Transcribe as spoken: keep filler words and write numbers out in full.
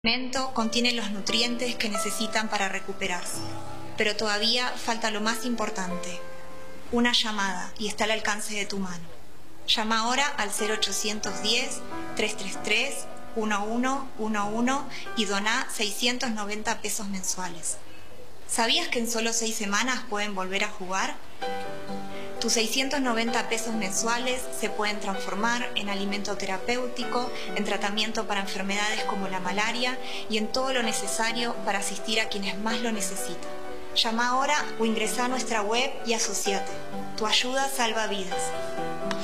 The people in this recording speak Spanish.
alimento contiene los nutrientes que necesitan para recuperarse, pero todavía falta lo más importante, una llamada, y está al alcance de tu mano. Llama ahora al cero ochocientos diez, trescientos treinta y tres, once once y doná seiscientos noventa pesos mensuales. ¿Sabías que en solo seis semanas pueden volver a jugar? Tus seiscientos noventa pesos mensuales se pueden transformar en alimento terapéutico, en tratamiento para enfermedades como la malaria y en todo lo necesario para asistir a quienes más lo necesitan. Llama ahora o ingresa a nuestra web y asociate. Tu ayuda salva vidas.